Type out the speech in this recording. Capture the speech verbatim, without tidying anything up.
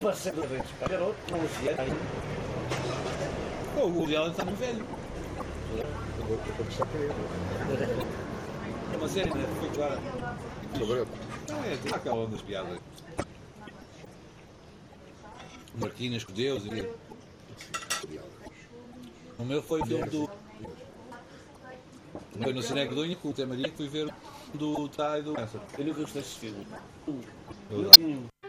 Passei da vez, garoto, com o Ciano. O Woody Allen está muito velho. Eu vou começar para ele. É uma série, né? Foi agora. Sobre ele. Não é, tem aquela onda das piadas. Marquinas com Deus e. O meu foi o filme do. Foi no Cineco do Unha com o Té Maria que fui ver do Tai do Câncer. Eu nunca gostei desse filme. Eu-